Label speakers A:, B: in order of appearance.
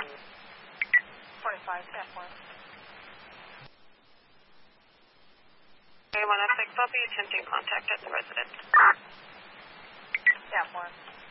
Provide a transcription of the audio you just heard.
A: 45, step 1.
B: Okay, 106, I'll be attempting contact at the residence.
A: Step 1.